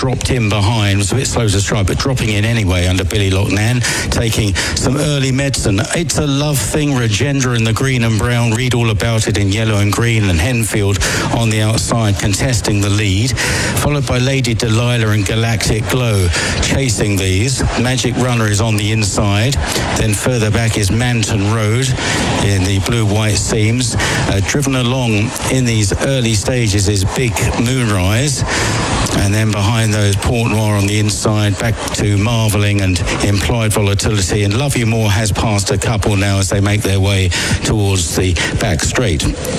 dropped in behind. It was a bit slow to strike, but dropping in anyway under Billy Loughnane, taking some early medicine. It's a Love Thing, Regenda in the green and brown, Read All About It in yellow and green, and Henfield on the outside contesting the lead, followed by Lady Delilah and Galactic Glow chasing these. Magic Runner is on the inside. Then further back is Manton Road in the blue-white seams. Driven along in these early stages is Big Moonrise. And then behind those, Port Noir on the inside, back to Marvelling and Implied Volatility. And Love You More has passed a couple now as they make their way towards the back straight.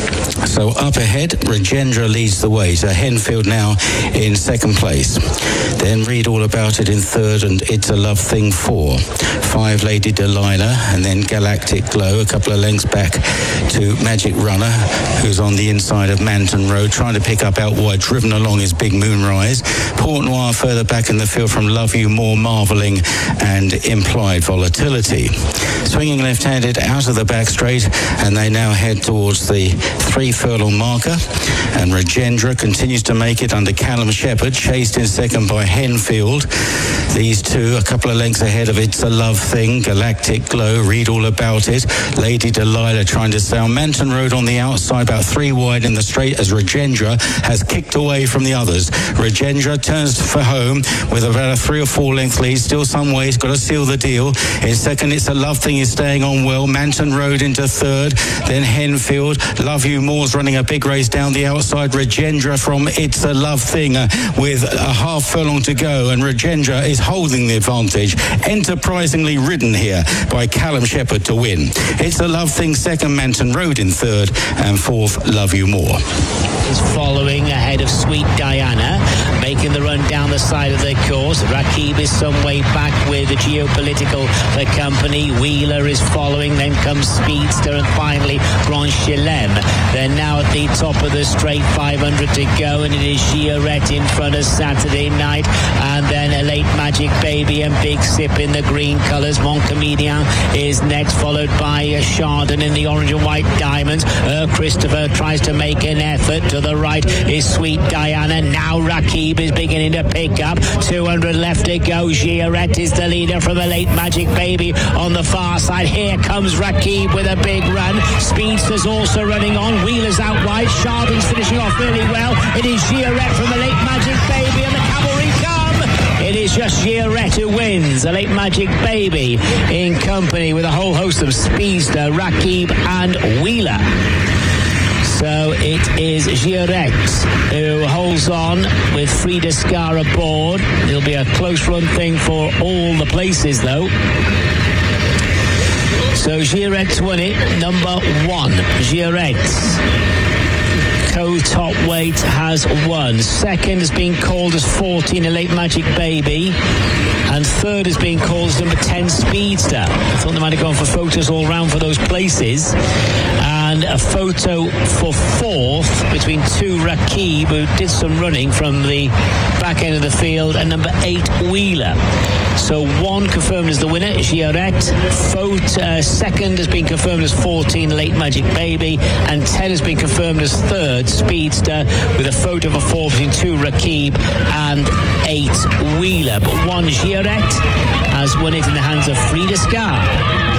So up ahead, Regenda leads the way. So Henfield now in second place. Then Read All About It in third, and It's a Love Thing 4. 5, Lady Delilah, and then Galactic Glow, a couple of lengths back to Magic Runner, who's on the inside of Manton Road, trying to pick up out wide. Driven along is Big Moonrise. Port Noir further back in the field from Love You More, Marvelling, and Implied Volatility. Swinging left-handed out of the back straight, and they now head towards the 3-furlong marker. And Regenda continues to make it under Callum Shepherd, chased in second by Henfield. These two, a couple of lengths ahead of It's a Love Thing, Galactic Glow, Read All About It. Lady Delilah trying to stay on Manton Road on the outside, about 3 wide in the straight as Regenda has kicked away from the others. Regenda turns for home with about a 3 or 4 length lead, still some ways, got to seal the deal. In second, It's a Love Thing is staying on well. Manton Road into third, then Henfield. Love You More's running a big race down the outside. Regenda from It's a Love Thing with a half furlong to go, and Regenda is holding the advantage. Enterprisingly ridden here by Callum Shepherd to win. It's a Love Thing second, Manton Road in third, and fourth, Love You More. Is following ahead of Sweet Diana, making the run down the side of the course. Rakib is some way back with the Geopolitical Company. Wheeler is following, then comes Speedster, and finally Grand Chelem. They're now at the top of the straight, 500 to go, and it is Giorette in front of Saturday Night, and then a Late Magic Baby and Big Sip in the green colours. Mon Comedian is next, followed by Chardon in the orange and white diamonds. Christopher tries to make an effort. To the right is Sweet Diana. Now Rakib is beginning to pick up. 200 left to go. Giorette is the leader from a Late Magic Baby on the far side. Here comes Rakib with a big run. Speedster's also running on. Wheeler's out wide. Chardon's finishing off really well. It is Giorette from a Late Magic Baby, and the cavalry come. It is just Giorette who wins. A Late Magic Baby in company with a whole host of Speedster, Rakib and Wheeler. So it is Giorette who holds on with Frida Scar aboard. It'll be a close run thing for all the places though. So Giorette's won it, number 1. Giorette's co-top weight has won. Second has been called as 14, a Late Magic Baby. And third has been called as number 10, Speedster. I thought they might have gone for photos all round for those places. And a photo for fourth between 2, Rakib, who did some running from the back end of the field, and number 8, Wheeler. So 1 confirmed as the winner, Giorette. Second has been confirmed as 14, Late Magic Baby, and 10 has been confirmed as third, Speedster, with a photo for 4 between 2, Rakib, and 8, Wheeler. But 1, Giorette, has won it in the hands of Frida Scar.